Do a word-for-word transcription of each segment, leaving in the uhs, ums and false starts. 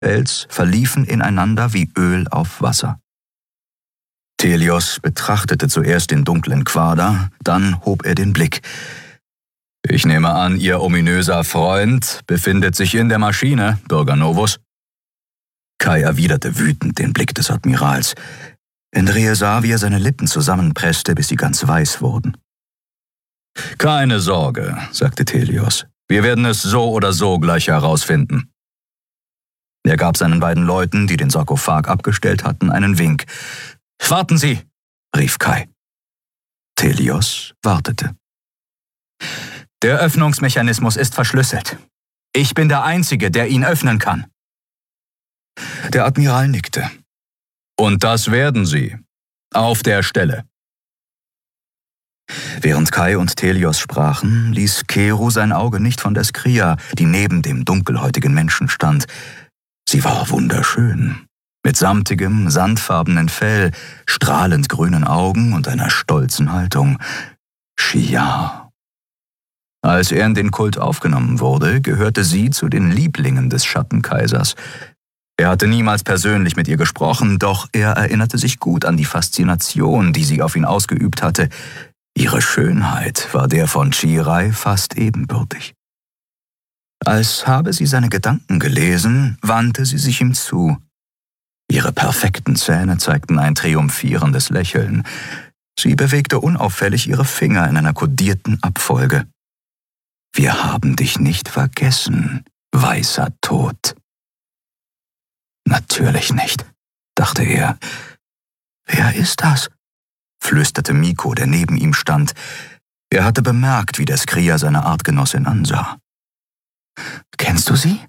Kraftfelds verliefen ineinander wie Öl auf Wasser. Thelios betrachtete zuerst den dunklen Quader, dann hob er den Blick. »Ich nehme an, Ihr ominöser Freund befindet sich in der Maschine, Bürger Novus?« Kai erwiderte wütend den Blick des Admirals. Endreel sah, wie er seine Lippen zusammenpresste, bis sie ganz weiß wurden. »Keine Sorge«, sagte Thelios. »Wir werden es so oder so gleich herausfinden.« Er gab seinen beiden Leuten, die den Sarkophag abgestellt hatten, einen Wink. »Warten Sie«, rief Kai. Thelios wartete. »Der Öffnungsmechanismus ist verschlüsselt. Ich bin der Einzige, der ihn öffnen kann.« Der Admiral nickte. »Und das werden Sie. Auf der Stelle.« Während Kai und Thelios sprachen, ließ Keru sein Auge nicht von der Skria, die neben dem dunkelhäutigen Menschen stand. Sie war wunderschön, mit samtigem, sandfarbenen Fell, strahlend grünen Augen und einer stolzen Haltung. Shiar. Als er in den Kult aufgenommen wurde, gehörte sie zu den Lieblingen des Schattenkaisers. Er hatte niemals persönlich mit ihr gesprochen, doch er erinnerte sich gut an die Faszination, die sie auf ihn ausgeübt hatte. Ihre Schönheit war der von Chirai fast ebenbürtig. Als habe sie seine Gedanken gelesen, wandte sie sich ihm zu. Ihre perfekten Zähne zeigten ein triumphierendes Lächeln. Sie bewegte unauffällig ihre Finger in einer kodierten Abfolge. »Wir haben dich nicht vergessen, weißer Tod.« »Natürlich nicht«, dachte er. »Wer ist das?« flüsterte Miko, der neben ihm stand. Er hatte bemerkt, wie der Skria seine Artgenossin ansah. »Kennst du sie?«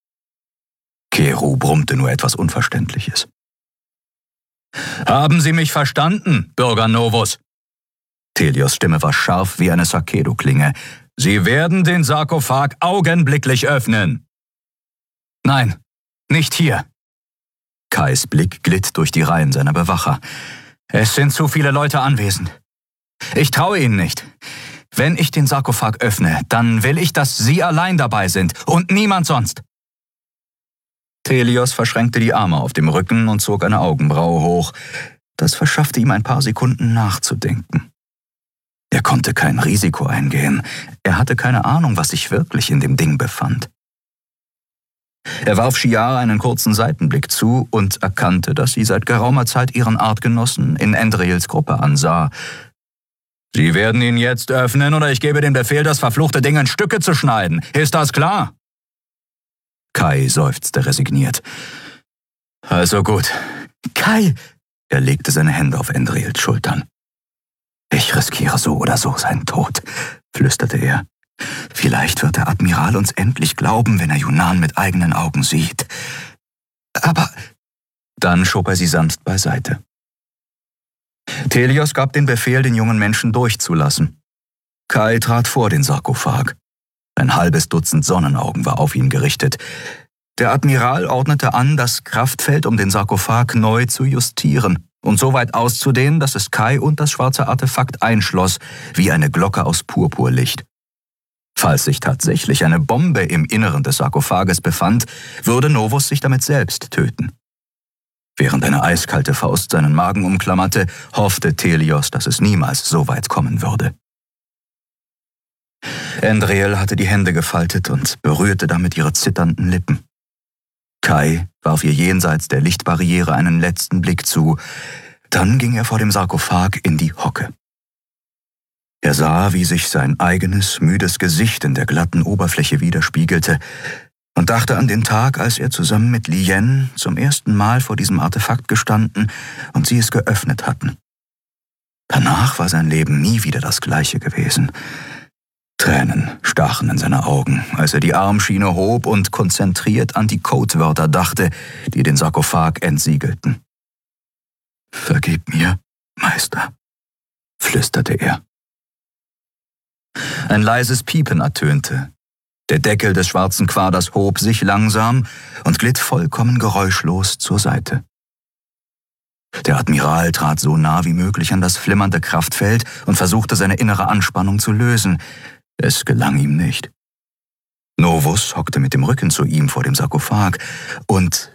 Keru brummte nur etwas Unverständliches. »Haben Sie mich verstanden, Bürger Novus?« Thelios Stimme war scharf wie eine Sakedo-Klinge. »Sie werden den Sarkophag augenblicklich öffnen.« »Nein, nicht hier.« Kais Blick glitt durch die Reihen seiner Bewacher. »Es sind zu viele Leute anwesend. Ich traue Ihnen nicht. Wenn ich den Sarkophag öffne, dann will ich, dass Sie allein dabei sind und niemand sonst.« Thelios verschränkte die Arme auf dem Rücken und zog eine Augenbraue hoch. Das verschaffte ihm ein paar Sekunden nachzudenken. Er konnte kein Risiko eingehen. Er hatte keine Ahnung, was sich wirklich in dem Ding befand. Er warf Shiar einen kurzen Seitenblick zu und erkannte, dass sie seit geraumer Zeit ihren Artgenossen in Endreels Gruppe ansah. »Sie werden ihn jetzt öffnen, oder ich gebe den Befehl, das verfluchte Ding in Stücke zu schneiden. Ist das klar?« Kai seufzte resigniert. »Also gut.« »Kai!« Er legte seine Hände auf Endreels Schultern. »Ich riskiere so oder so seinen Tod«, flüsterte er. »Vielleicht wird der Admiral uns endlich glauben, wenn er Yunnan mit eigenen Augen sieht. Aber...« Dann schob er sie sanft beiseite. Thelios gab den Befehl, den jungen Menschen durchzulassen. Kai trat vor den Sarkophag. Ein halbes Dutzend Sonnenaugen war auf ihn gerichtet. Der Admiral ordnete an, das Kraftfeld um den Sarkophag neu zu justieren und so weit auszudehnen, dass es Kai und das schwarze Artefakt einschloss, wie eine Glocke aus Purpurlicht. Falls sich tatsächlich eine Bombe im Inneren des Sarkophages befand, würde Novus sich damit selbst töten. Während eine eiskalte Faust seinen Magen umklammerte, hoffte Thelios, dass es niemals so weit kommen würde. Endreel hatte die Hände gefaltet und berührte damit ihre zitternden Lippen. Kai warf ihr jenseits der Lichtbarriere einen letzten Blick zu. Dann ging er vor dem Sarkophag in die Hocke. Er sah, wie sich sein eigenes, müdes Gesicht in der glatten Oberfläche widerspiegelte und dachte an den Tag, als er zusammen mit Lien zum ersten Mal vor diesem Artefakt gestanden und sie es geöffnet hatten. Danach war sein Leben nie wieder das gleiche gewesen. Tränen stachen in seine Augen, als er die Armschiene hob und konzentriert an die Codewörter dachte, die den Sarkophag entsiegelten. »Vergib mir, Meister«, flüsterte er. Ein leises Piepen ertönte. Der Deckel des schwarzen Quaders hob sich langsam und glitt vollkommen geräuschlos zur Seite. Der Admiral trat so nah wie möglich an das flimmernde Kraftfeld und versuchte, seine innere Anspannung zu lösen. Es gelang ihm nicht. Novus hockte mit dem Rücken zu ihm vor dem Sarkophag, und